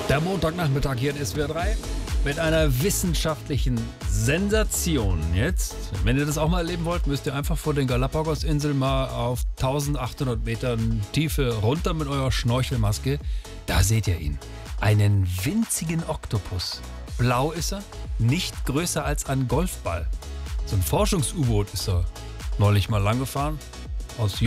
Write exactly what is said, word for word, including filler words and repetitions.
Der Montagnachmittag hier in S W R drei mit einer wissenschaftlichen Sensation. Jetzt, wenn ihr das auch mal erleben wollt, müsst ihr einfach vor den Galapagos-Inseln mal auf eintausendachthundert Metern Tiefe runter mit eurer Schnorchelmaske. Da seht ihr ihn. Einen winzigen Oktopus. Blau ist er, nicht größer als ein Golfball. So ein Forschungs-U-Boot ist er neulich mal langgefahren. Aus